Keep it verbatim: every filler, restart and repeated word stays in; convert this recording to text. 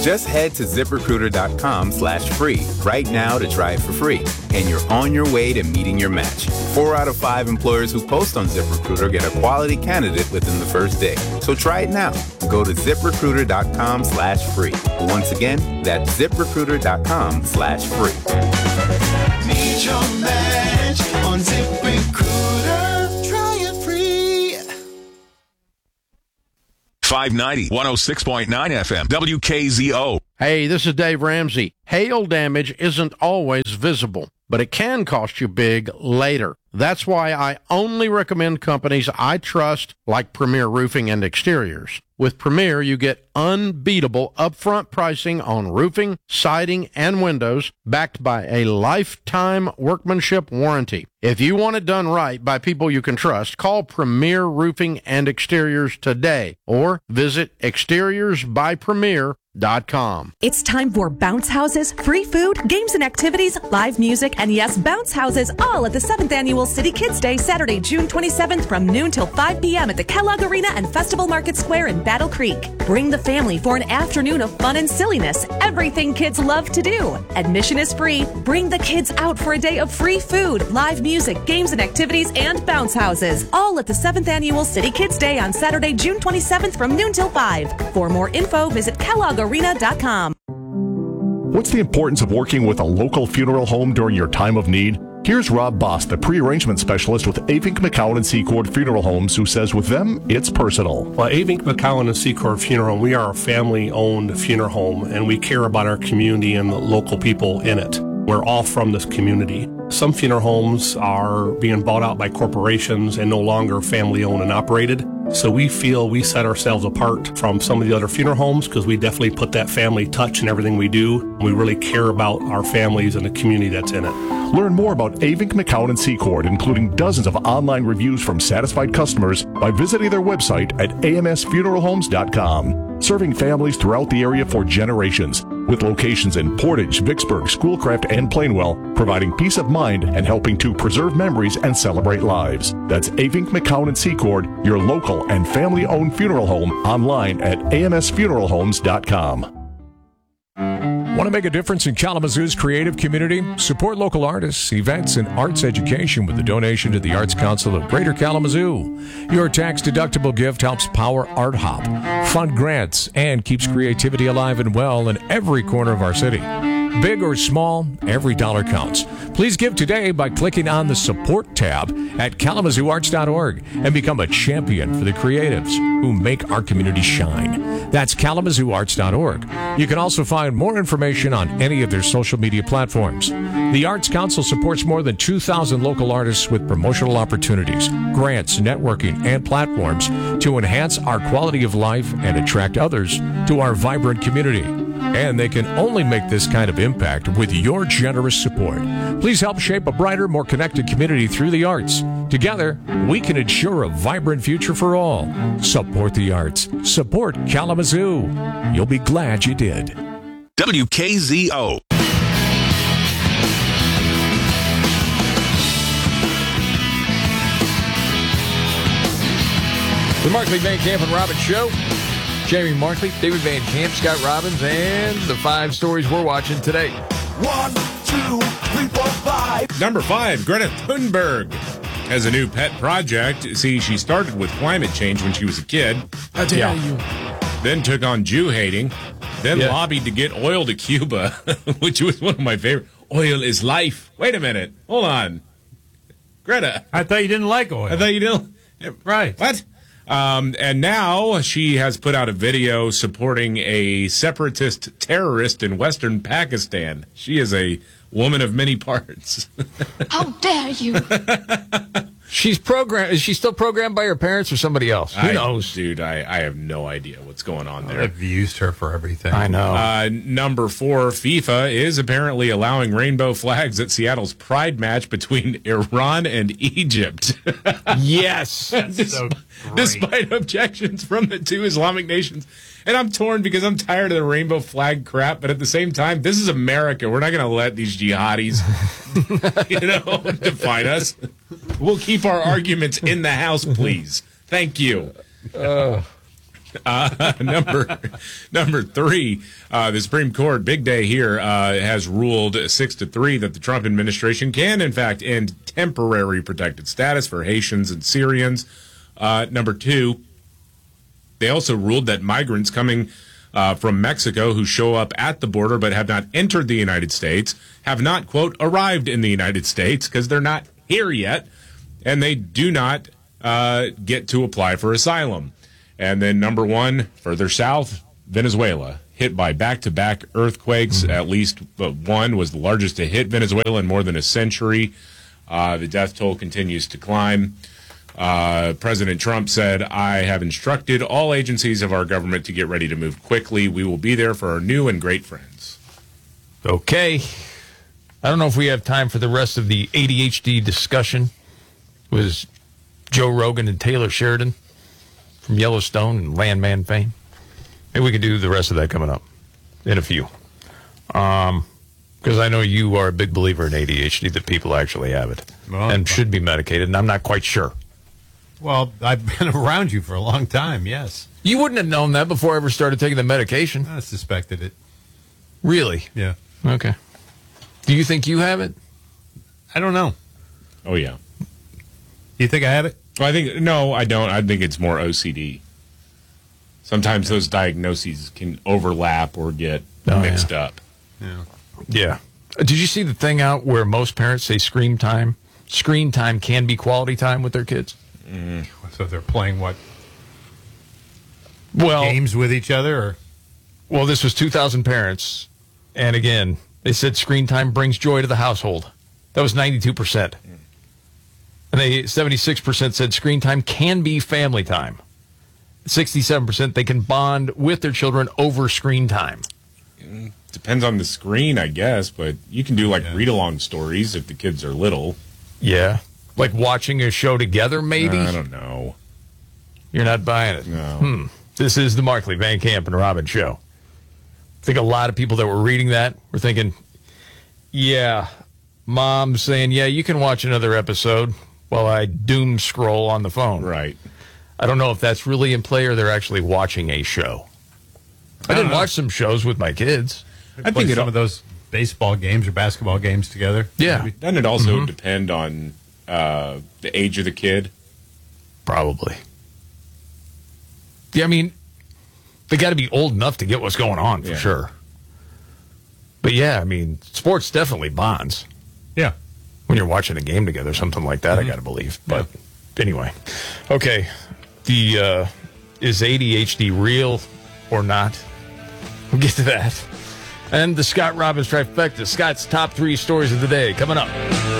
Just head to ZipRecruiter.com slash free right now to try it for free. And you're on your way to meeting your match. Four out of five employers who post on ZipRecruiter get a quality candidate within the first day. So try it now. Go to ZipRecruiter.com slash free. Once again, that's ZipRecruiter.com slash free. Meet your match on ZipRecruiter. Try it free. five ninety, one oh six point nine F M, W K Z O. Hey, this is Dave Ramsey. Hail damage isn't always visible, but it can cost you big later. That's why I only recommend companies I trust, like Premier Roofing and Exteriors. With Premier, you get unbeatable upfront pricing on roofing, siding, and windows, backed by a lifetime workmanship warranty. If you want it done right by people you can trust, call Premier Roofing and Exteriors today, or visit exteriors by premier dot com. It's time for bounce houses, free food, games and activities, live music, and yes, bounce houses, all at the seventh Annual City Kids Day, Saturday, June twenty-seventh from noon till five p.m. at the Kellogg Arena and Festival Market Square in Battle Creek. Bring the family for an afternoon of fun and silliness, everything kids love to do. Admission is free. Bring the kids out for a day of free food, live music, games and activities, and bounce houses, all at the seventh Annual City Kids Day on Saturday, June twenty-seventh from noon till five. For more info, visit kellogg arena dot com. What's the importance of working with a local funeral home during your time of need? Here's Rob Boss, the pre-arrangement specialist with Avink McCowan and Secord Funeral Homes, who says with them, it's personal. Well, Avink McCowan and Secord Funeral Home, we are a family-owned funeral home, and we care about our community and the local people in it. We're all from this community. Some funeral homes are being bought out by corporations and no longer family-owned and operated. So we feel we set ourselves apart from some of the other funeral homes because we definitely put that family touch in everything we do. We really care about our families and the community that's in it. Learn more about Avink McCowan and Secord, including dozens of online reviews from satisfied customers, by visiting their website at a m s funeral homes dot com. Serving families throughout the area for generations, with locations in Portage, Vicksburg, Schoolcraft, and Plainwell, providing peace of mind and helping to preserve memories and celebrate lives. That's Avink McCowan and Secord, your local and family-owned funeral home, online at a m s funeral homes dot com. Want to make a difference in Kalamazoo's creative community? Support local artists, events, and arts education with a donation to the Arts Council of Greater Kalamazoo. Your tax-deductible gift helps power Art Hop, fund grants, and keeps creativity alive and well in every corner of our city. Big or small, every dollar counts. Please give today by clicking on the Support tab at kalamazoo arts dot org and become a champion for the creatives who make our community shine. That's kalamazoo arts dot org. You can also find more information on any of their social media platforms. The Arts Council supports more than two thousand local artists with promotional opportunities, grants, networking, and platforms to enhance our quality of life and attract others to our vibrant community. And they can only make this kind of impact with your generous support. Please help shape a brighter, more connected community through the arts. Together, we can ensure a vibrant future for all. Support the arts. Support Kalamazoo. You'll be glad you did. W K Z O. The Markley, Van Camp and Robbins Show. Jamie Markley, David Van Camp, Scott Robbins, and the five stories we're watching today. One, two, three, four, five. Number five, Greta Thunberg has a new pet project. See, she started with climate change when she was a kid. How dare yeah. you? Then took on Jew hating. Then yeah. lobbied to get oil to Cuba, which was one of my favorite. Oil is life. Wait a minute. Hold on. Greta. I thought you didn't like oil. I thought you didn't. Right. What? Um, and now she has put out a video supporting a separatist terrorist in western Pakistan. She is a woman of many parts. How dare you? She's programmed. Is she still programmed by her parents or somebody else? Who I, knows? Dude, I, I have no idea what's going on there. I've used her for everything. I know. Uh, number four, FIFA is apparently allowing rainbow flags at Seattle's Pride match between Iran and Egypt. Yes. Des- so despite objections from the two Islamic nations. And I'm torn because I'm tired of the rainbow flag crap, but at the same time, this is America. We're not going to let these jihadis, you know, define us. We'll keep our arguments in the house, please. Thank you. Uh, Uh, number number three, uh, the Supreme Court, big day here, uh, has ruled six to three that the Trump administration can, in fact, end temporary protected status for Haitians and Syrians. Uh, number two, they also ruled that migrants coming uh, from Mexico who show up at the border but have not entered the United States have not, quote, arrived in the United States because they're not here yet, and they do not uh, get to apply for asylum. And then number one, further south, Venezuela, hit by back-to-back earthquakes. Mm-hmm. At least one was the largest to hit Venezuela in more than a century. Uh, the death toll continues to climb. Uh, President Trump said, I have instructed all agencies of our government to get ready to move quickly. We will be there for our new and great friends. Okay. I don't know if we have time for the rest of the A D H D discussion. It was Joe Rogan and Taylor Sheridan from Yellowstone and Landman fame. Maybe we could do the rest of that coming up in a few. Um, because I know you are a big believer in A D H D, that people actually have it well, and should be medicated, and I'm not quite sure. Well, I've been around you for a long time, yes. You wouldn't have known that before I ever started taking the medication. I suspected it. Really? Yeah. Okay. Do you think you have it? I don't know. Oh, yeah. You think I have it? Well, I think, no, I don't. I think it's more O C D. Sometimes those diagnoses can overlap or get oh, mixed yeah. up. Yeah. Yeah. Did you see the thing out where most parents say screen time? Screen time can be quality time with their kids. Mm. So they're playing what? Well, games with each other? Or? Well, this was two thousand parents. And again, they said screen time brings joy to the household. That was ninety-two percent. And they seventy-six percent said screen time can be family time. sixty-seven percent they can bond with their children over screen time. Depends on the screen, I guess, but you can do like yeah. read-along stories if the kids are little. Yeah. Like watching a show together, maybe? I don't know. You're not buying it? No. Hmm. This is the Markley, Van Camp, and Robin show. I think a lot of people that were reading that were thinking, yeah, Mom's saying, yeah, you can watch another episode while I doom scroll on the phone. Right. I don't know if that's really in play or they're actually watching a show. I, I did watch some shows with my kids. I think some of those baseball games or basketball games together. Yeah. Maybe. Doesn't it also mm-hmm. depend on uh, the age of the kid? Probably. Yeah, I mean, they got to be old enough to get what's going on for yeah. sure. But yeah, I mean, sports definitely bonds. Yeah. When you're watching a game together, something like that, mm-hmm. I got to believe. But yeah. anyway, okay. The uh, is A D H D real or not? We'll get to that. And the Scott Robbins trifecta. Scott's top three stories of the day coming up.